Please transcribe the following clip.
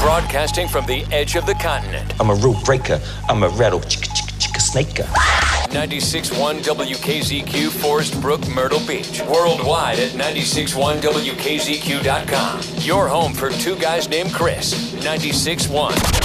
Broadcasting from the edge of the continent. I'm a rule breaker. I'm a rattle chicka snaker. 96.1 WKZQ, Forest Brook, Myrtle Beach. Worldwide at 96.1WKZQ.com. Your home for two guys named Chris. 96.1.